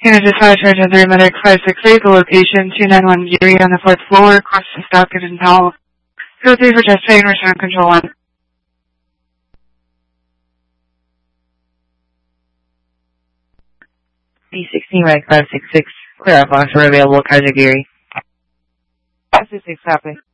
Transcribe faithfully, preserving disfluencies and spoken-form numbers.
Unit dispatch, Region three, Medic five six eight, the location two nine one Geary on the fourth floor, across the Stockton and Powell. Go three for chest pain, return control one. D sixteen, Medic five six six, clear out box, we're available, Kaiser Geary. five six six, copy.